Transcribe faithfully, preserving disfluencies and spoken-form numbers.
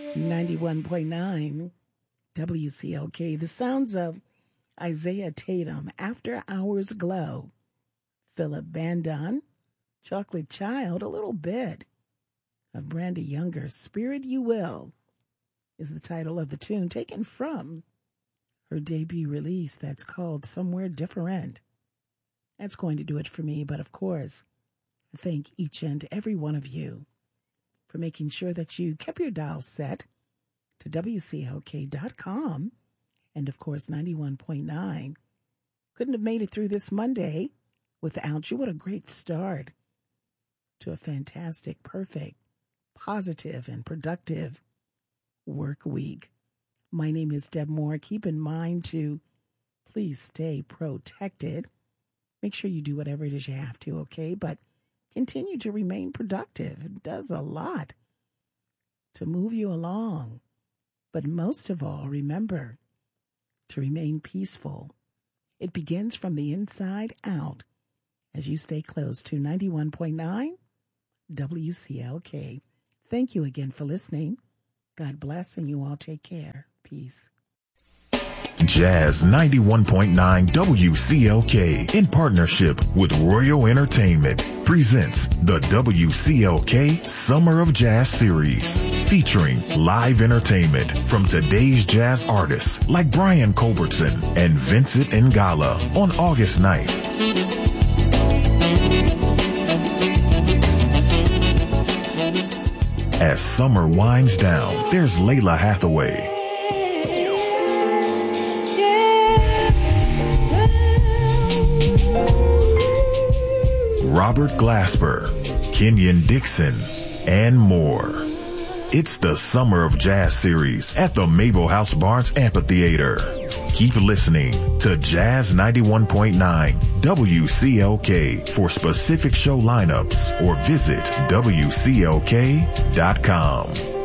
ninety-one point nine W C L K. The sounds of Isaiah Tatum, After Hours Glow, Philip Bandon, Chocolate Child, a little bit of Brandy Younger, Spirit You Will is the title of the tune, taken from her debut release that's called Somewhere Different. That's going to do it for me, but of course, I thank each and every one of you for making sure that you kept your dial set to W C L K dot com and, of course, ninety-one point nine. Couldn't have made it through this Monday without you. What a great start to a fantastic, perfect, positive, and productive work week. My name is Deb Moore. Keep in mind to please stay protected. Make sure you do whatever it is you have to, okay? But continue to remain productive. It does a lot to move you along. But most of all, remember to remain peaceful. It begins from the inside out as you stay close to ninety-one point nine W C L K. Thank you again for listening. God bless, and you all take care. Peace. Jazz ninety-one point nine W C L K, in partnership with Royal Entertainment, presents the W C L K Summer of Jazz Series, featuring live entertainment from today's jazz artists like Brian Culbertson and Vincent Ngala on August ninth. As summer winds down, there's Layla Hathaway, Robert Glasper, Kenyon Dixon, and more. It's the Summer of Jazz Series at the Mabel House Barnes Amphitheater. Keep listening to Jazz ninety-one point nine W C L K for specific show lineups or visit W C L K dot com.